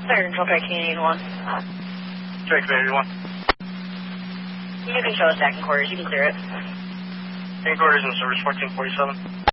Fire control, track Canadian 1. Track Canadian 1. You can show us back in quarters. You can clear it. In quarters in service 1447.